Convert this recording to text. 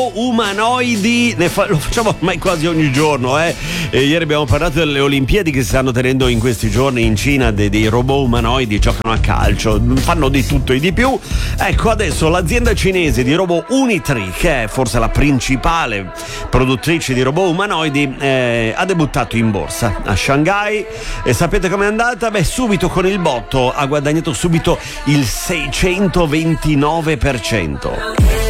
Umanoidi, lo facciamo ormai quasi ogni giorno, E ieri abbiamo parlato delle Olimpiadi che si stanno tenendo in questi giorni in Cina, dei robot umanoidi, giocano a calcio, fanno di tutto e di più. Ecco, adesso l'azienda cinese di robot Unitree, che è forse la principale produttrice di robot umanoidi, ha debuttato in borsa a Shanghai, e sapete com'è andata? Beh, subito con il botto ha guadagnato subito il 629%.